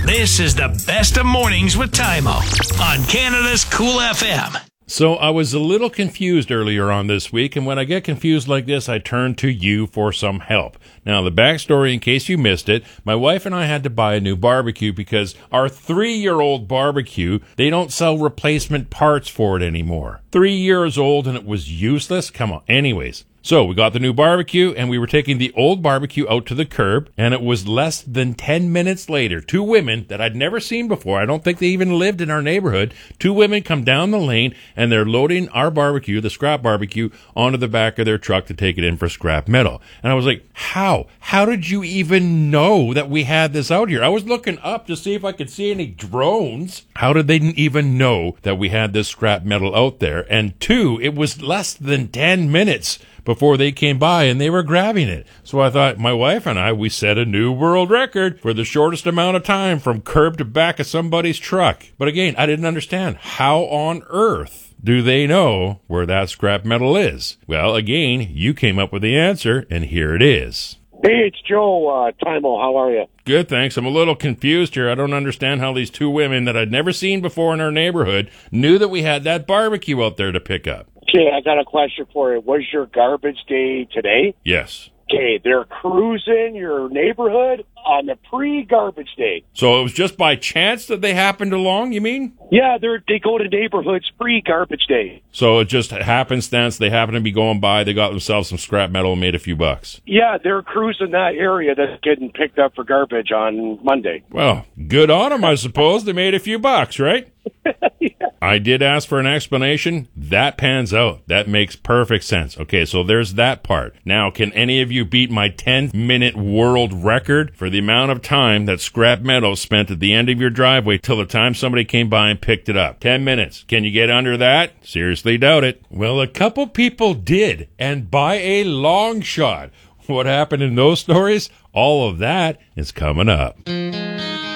This is the best of mornings with Tymo on Canada's Cool FM. So I was a little confused earlier on this week, and when I get confused like this, I turn to you for some help. Now, the backstory, in case you missed it, my wife and I had to buy a new barbecue because our 3-year-old barbecue, they don't sell replacement parts for it anymore. 3 years old and it was useless? Come on. Anyways. So we got the new barbecue and we were taking the old barbecue out to the curb, and it was less than 10 minutes later. 2 women that I'd never seen before, I don't think they even lived in our neighborhood, 2 women come down the lane and they're loading our barbecue, the scrap barbecue, onto the back of their truck to take it in for scrap metal. And I was like, how? How did you even know that we had this out here? I was looking up to see if I could see any drones. How did they even know that we had this scrap metal out there? And 2, it was less than 10 minutes before they came by and they were grabbing it. So I thought, my wife and I, we set a new world record for the shortest amount of time from curb to back of somebody's truck. But again, I didn't understand. How on earth do they know where that scrap metal is? Well, again, you came up with the answer, and here it is. Hey, it's Joe, Tymo. How are you? Good, thanks. I'm a little confused here. I don't understand how these 2 women that I'd never seen before in our neighborhood knew that we had that barbecue out there to pick up. Okay, I got a question for you. Was your garbage day today? Yes. Okay, they're cruising your neighborhood on the pre-garbage day. So it was just by chance that they happened along, you mean? Yeah, they go to neighborhoods pre-garbage day. So it just happenstance, they happen to be going by, they got themselves some scrap metal and made a few bucks. Yeah, they're cruising that area that's getting picked up for garbage on Monday. Well, good on them, I suppose. They made a few bucks, right? Yeah. I did ask for an explanation. That pans out. That makes perfect sense. Okay, so there's that part. Now, can any of you beat my 10-minute world record for the amount of time that scrap metal spent at the end of your driveway till the time somebody came by and picked it up? 10 minutes. Can you get under that? Seriously doubt it. Well, a couple people did, and by a long shot. What happened in those stories? All of that is coming up.